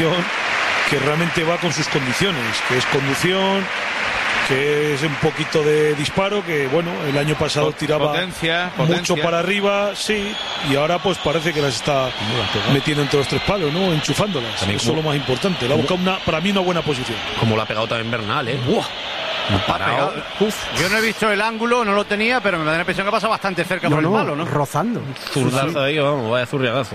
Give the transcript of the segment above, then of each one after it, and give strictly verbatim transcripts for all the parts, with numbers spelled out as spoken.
que realmente va con sus condiciones, que es conducción, que es un poquito de disparo, que bueno, el año pasado tiraba potencia, mucho potencia. para arriba, sí, y ahora pues parece que las está metiendo entre los tres palos, ¿no? Enchufándolas. También Eso es lo más importante. Le ha buscado una, para mí una buena posición. Como lo ha pegado también Bernal, ¿eh? ¡Buah! Parado. Uf. Yo no he visto el ángulo, no lo tenía, pero me da la impresión que ha pasado bastante cerca No, por el no, palo, ¿no? rozando. Zurdazo ahí, vamos, vaya zurriagazo.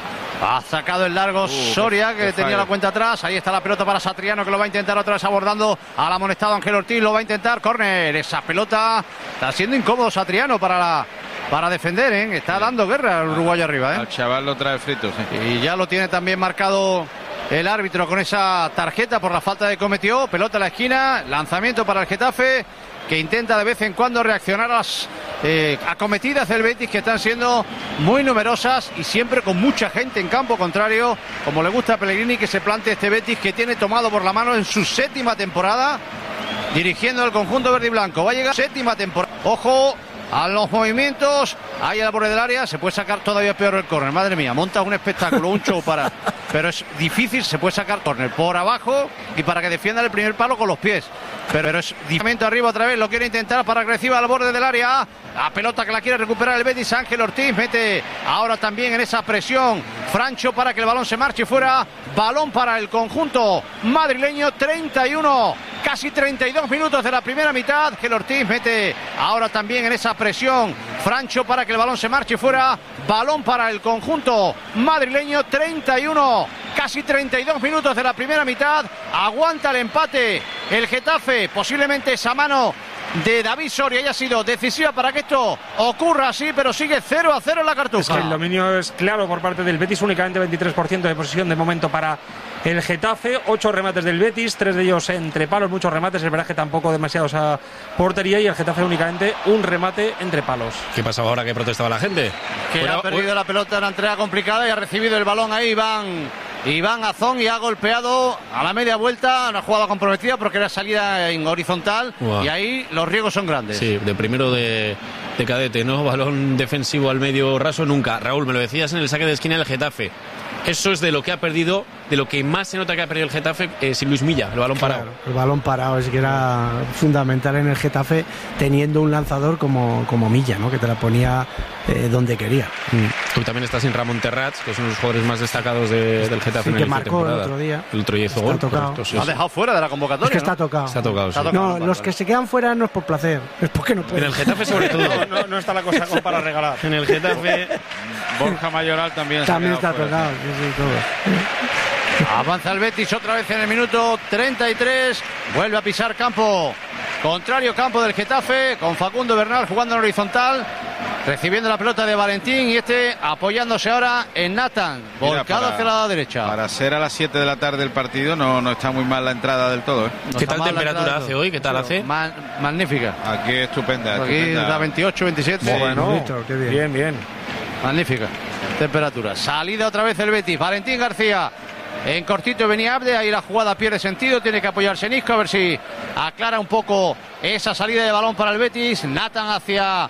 Ha sacado el largo Uh, Soria, que qué tenía fallo. la cuenta atrás. Ahí está la pelota para Satriano, que lo va a intentar otra vez abordando al amonestado Ángel Ortiz. Lo va a intentar. Córner. Esa pelota está siendo incómodo Satriano para la, para defender, ¿eh? Está dando guerra al uruguayo arriba, ¿eh? Al chaval lo trae frito, sí. Y ya lo tiene también marcado el árbitro con esa tarjeta por la falta que cometió. Pelota a la esquina. Lanzamiento para el Getafe, que intenta de vez en cuando reaccionar a las eh, acometidas del Betis, que están siendo muy numerosas y siempre con mucha gente en campo contrario, como le gusta a Pellegrini que se plante este Betis, que tiene tomado por la mano en su séptima temporada dirigiendo el conjunto verde y blanco. Va a llegar séptima temporada. Ojo a los movimientos, ahí al borde del área, se puede sacar todavía peor el córner, madre mía, monta un espectáculo, un show para, pero es difícil, se puede sacar córner por abajo y para que defienda el primer palo con los pies, pero, pero es difícil. Arriba otra vez, lo quiere intentar para agresiva al borde del área, la pelota que la quiere recuperar el Betis, Ángel Ortiz mete ahora también en esa presión Francho para que el balón se marche fuera, balón para el conjunto madrileño, treinta y uno, casi treinta y dos minutos de la primera mitad. Ángel Ortiz mete ahora también en esa presión Francho para que el balón se marche fuera, balón para el conjunto madrileño, treinta y uno, casi treinta y dos minutos de la primera mitad. Aguanta el empate el Getafe, posiblemente esa mano de David Soria haya sido decisiva para que esto ocurra así, pero sigue cero a cero en la Cartuja. Es que el dominio es claro por parte del Betis, únicamente veintitrés por ciento de posesión de momento para el Getafe, ocho remates del Betis, tres de ellos entre palos, muchos remates, el verdad que tampoco demasiados a portería, y el Getafe únicamente un remate entre palos. ¿Qué pasaba ahora que protestaba la gente? Que Fuera, ha perdido la pelota en una entrega complicada y ha recibido el balón ahí Iván, Iván Azón, y ha golpeado a la media vuelta, una jugada comprometida porque era salida en horizontal. Wow. Y ahí los riesgos son grandes. Sí, de primero de, de cadete, ¿no? Balón defensivo al medio raso nunca. Raúl, me lo decías en el saque de esquina del Getafe. Eso es de lo que ha perdido, de lo que más se nota que ha perdido el Getafe, eh, sin Luis Milla, el balón parado. Claro, el balón parado es que era fundamental en el Getafe, teniendo un lanzador como, como Milla, ¿no? Que te la ponía eh, donde quería. Mm. Tú también estás sin Ramón Terrats, que es uno de los jugadores más destacados de, del Getafe, sí, en que el marcó el otro día. El otro día hizo está gol. Tocado. Correcto, sí, lo ha sí. dejado fuera de la convocatoria. Es que está ¿no? tocado. Está tocado, sí. Está tocado, No, vale, los vale. que se quedan fuera no es por placer, es porque no pueden. En el Getafe sobre todo. No, no, no está la cosa como para regalar. En el Getafe Borja Mayoral también, También se ha está quedado tocado, sí, sí, todo. Avanza el Betis otra vez en el minuto treinta y tres. Vuelve a pisar campo contrario, campo del Getafe, con Facundo Bernal jugando en horizontal, recibiendo la pelota de Valentín, y este apoyándose ahora en Nathan, Mira, volcado para- hacia la derecha. Para ser a las siete de la tarde el partido no, no está muy mal la entrada del todo, ¿eh? No ¿Qué está tal mal la temperatura entrada. hace hoy? ¿Qué tal hace? Ma- magnífica. Aquí estupenda, Aquí estupenda. da veintiocho, veintisiete. Sí. Bueno, Bonito, qué bien. bien, bien. Magnífica temperatura. Salida otra vez el Betis. Valentín García en cortito venía Abde. Ahí la jugada pierde sentido. Tiene que apoyarse en Isco a ver si aclara un poco esa salida de balón para el Betis. Nathan hacia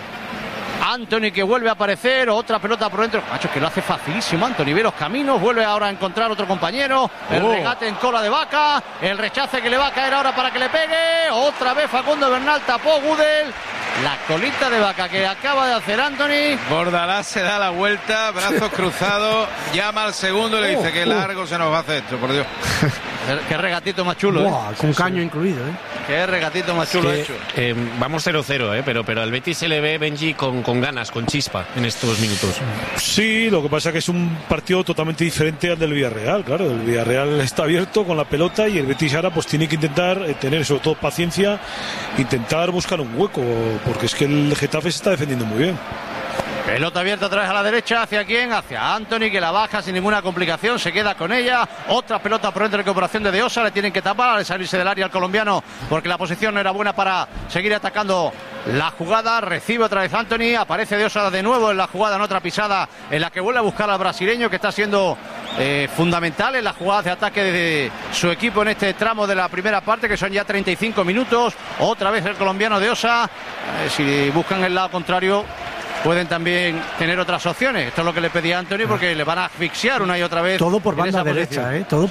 Anthony, que vuelve a aparecer. Otra pelota por dentro. Macho, que lo hace facilísimo Anthony. Ve los caminos. Vuelve ahora a encontrar otro compañero. El Oh. regate en cola de Vaca. El rechace que le va a caer ahora para que le pegue. Otra vez Facundo Bernal tapó Gudel. La colita de Vaca que acaba de hacer Anthony. Bordalás se da la vuelta, brazos cruzados, llama al segundo y le dice que largo se nos va a hacer esto, por Dios. Qué regatito más chulo, Buah, ¿eh? con caño incluido, ¿eh? Qué regatito más chulo Que, hecho. eh, vamos cero cero, eh, pero, pero al Betis se le ve, Benji, con, con ganas, con chispa en estos minutos. Sí, lo que pasa es que es un partido totalmente diferente al del Villarreal, claro. El Villarreal está abierto con la pelota y el Betis ahora pues tiene que intentar eh, tener sobre todo paciencia, intentar buscar un hueco, porque es que el Getafe se está defendiendo muy bien. Pelota abierta otra vez a la derecha. ¿Hacia quién? Hacia Anthony, que la baja sin ninguna complicación. Se queda con ella. Otra pelota por dentro de recuperación de De Osa. Le tienen que tapar al salirse del área al colombiano, porque la posición no era buena para seguir atacando la jugada. Recibe otra vez Anthony. Aparece De Osa de nuevo en la jugada, en otra pisada en la que vuelve a buscar al brasileño, que está siendo eh, fundamental en las jugadas de ataque de su equipo en este tramo de la primera parte, que son ya treinta y cinco minutos. Otra vez el colombiano De Osa. Eh, si buscan el lado contrario, pueden también tener otras opciones. Esto es lo que le pedía Anthony, porque le van a asfixiar una y otra vez. Todo por en banda esa derecha, posición. ¿eh? Todo